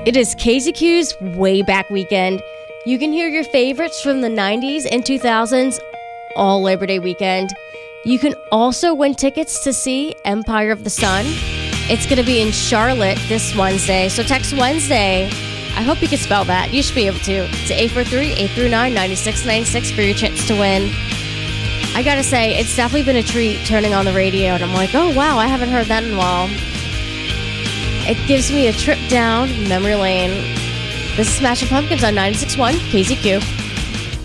It is KZQ's Way Back Weekend. You can hear your favorites from the 90s and 2000s all Labor Day weekend. You can also win tickets to see Empire of the Sun. It's going to be in Charlotte this Wednesday, so text Wednesday. I hope you can spell that. You should be able to. To 843-839-9696 for your chance to win. I gotta say, it's definitely been a treat turning on the radio, and I'm like, oh wow, I haven't heard that in a while. It gives me a trip down memory lane. This is Smashing Pumpkins on 96.1 KZQ.